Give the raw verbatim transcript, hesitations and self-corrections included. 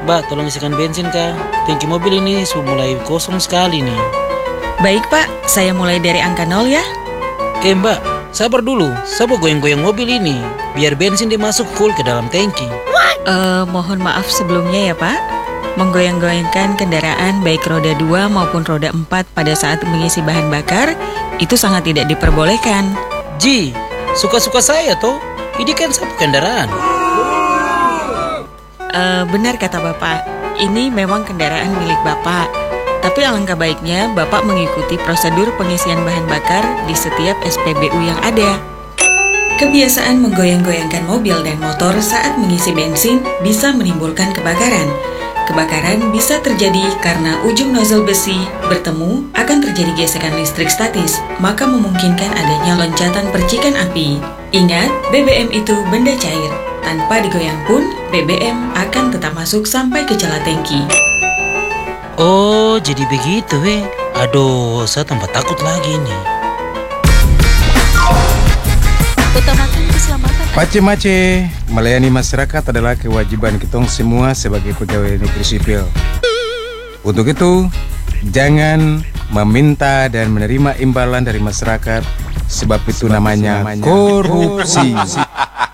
Mbak, tolong isikan bensin kah? Tangki mobil ini sudah mulai kosong sekali nih. Baik Pak, saya mulai dari angka nol ya. Eh Mbak, sabar dulu. Saya mau goyang-goyang mobil ini, biar bensin dia masuk full ke dalam tangki. Eh, mohon maaf sebelumnya ya Pak. Menggoyang-goyangkan kendaraan baik roda dua maupun roda empat pada saat mengisi bahan bakar itu sangat tidak diperbolehkan. Ji, suka-suka saya toh. Ini kan satu kendaraan. Eh, benar kata Bapak, ini memang kendaraan milik Bapak. Tapi alangkah baiknya Bapak mengikuti prosedur pengisian bahan bakar di setiap S P B U yang ada. Kebiasaan menggoyang-goyangkan mobil dan motor saat mengisi bensin bisa menimbulkan kebakaran. Kebakaran bisa terjadi karena ujung nozzle besi bertemu akan terjadi gesekan listrik statis, maka memungkinkan adanya loncatan percikan api. Ingat, B B M itu benda cair. Tanpa digoyang pun, B B M akan tetap masuk sampai ke celah tangki. Oh, jadi begitu eh. Aduh, saya tambah takut lagi nih. Utamakan keselamatan. Mace-mace, melayani masyarakat adalah kewajiban kita semua sebagai pegawai negeri sipil. Untuk itu, jangan meminta dan menerima imbalan dari masyarakat, sebab itu namanya korupsi.